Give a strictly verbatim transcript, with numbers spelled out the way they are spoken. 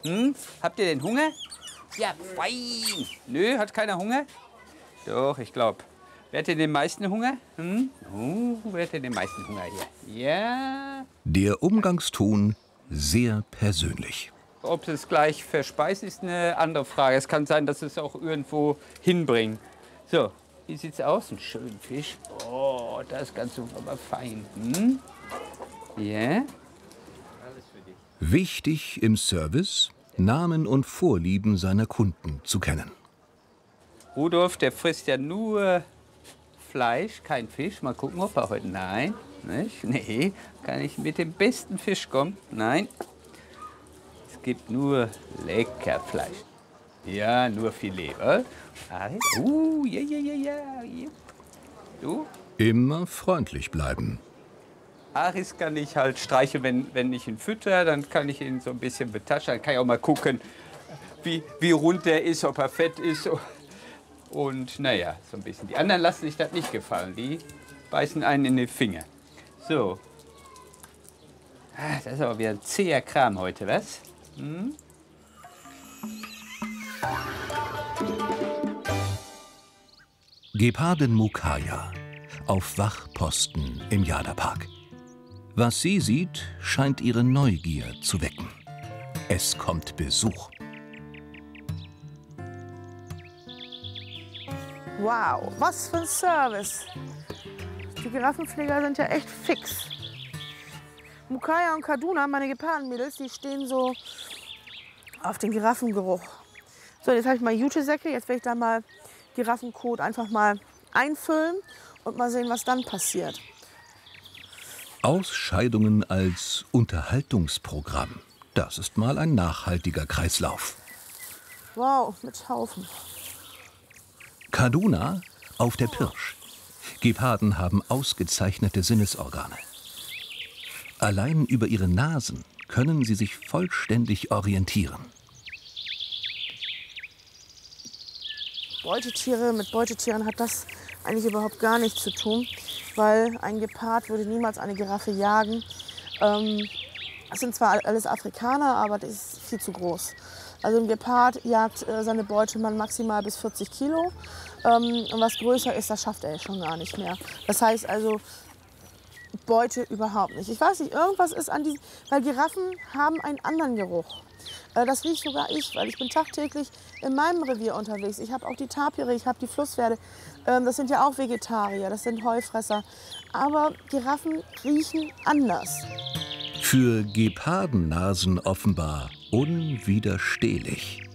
Hm? Habt ihr denn Hunger? Ja, fein. Nö, hat keiner Hunger? Doch, ich glaube. Wer hat denn den meisten Hunger? Hm? Oh, wer hat denn den meisten Hunger hier? Ja. Der Umgangston sehr persönlich. Ob es gleich verspeist, ist eine andere Frage. Es kann sein, dass es auch irgendwo hinbringen. So, wie sieht's aus? Ein schöner Fisch. Oh, das ist ganz so aber fein. Hm? Ja. Wichtig im Service, Namen und Vorlieben seiner Kunden zu kennen. Rudolf, der frisst ja nur Fleisch, kein Fisch. Mal gucken, ob er heute... Nein, nicht? Nee, kann ich mit dem besten Fisch kommen? Nein. Es gibt nur lecker Fleisch. Ja, nur Filet, oder? Uh, ja, ja, ja, ja. Du? Immer freundlich bleiben. Aris kann ich halt streicheln, wenn, wenn ich ihn fütter, dann kann ich ihn so ein bisschen betaschen. Dann kann ich auch mal gucken, wie, wie rund der ist, ob er fett ist. Und naja, so ein bisschen. Die anderen lassen sich das nicht gefallen. Die beißen einen in den Finger. So. Ah, das ist aber wieder ein zäher Kram heute, was? Hm? Gepardin Mukaya auf Wachposten im Jada-Park. Was sie sieht, scheint ihre Neugier zu wecken. Es kommt Besuch. Wow, was für ein Service. Die Giraffenpfleger sind ja echt fix. Mukaya und Kaduna, meine Gepardenmädels, die stehen so auf den Giraffengeruch. So, jetzt habe ich mal Jutesäcke. Jetzt werde ich da mal Giraffenkot einfach mal einfüllen und mal sehen, was dann passiert. Ausscheidungen als Unterhaltungsprogramm. Das ist mal ein nachhaltiger Kreislauf. Wow, mit Haufen. Kaduna auf der Pirsch. Geparden haben ausgezeichnete Sinnesorgane. Allein über ihre Nasen können sie sich vollständig orientieren. Beutetiere, mit Beutetieren hat das eigentlich überhaupt gar nichts zu tun, weil ein Gepard würde niemals eine Giraffe jagen. Ähm, das sind zwar alles Afrikaner, aber das ist viel zu groß. Also ein Gepard jagt äh, seine Beute man maximal bis vierzig Kilo. Ähm, und was größer ist, das schafft er schon gar nicht mehr. Das heißt also, Beute überhaupt nicht. Ich weiß nicht, irgendwas ist an diesen, weil Giraffen haben einen anderen Geruch. Äh, das riecht sogar ich, weil ich bin tagtäglich in meinem Revier unterwegs. Ich habe auch die Tapire, ich habe die Flusspferde. Ähm, das sind ja auch Vegetarier, das sind Heufresser. Aber Giraffen riechen anders. Für Gepardennasen offenbar unwiderstehlich.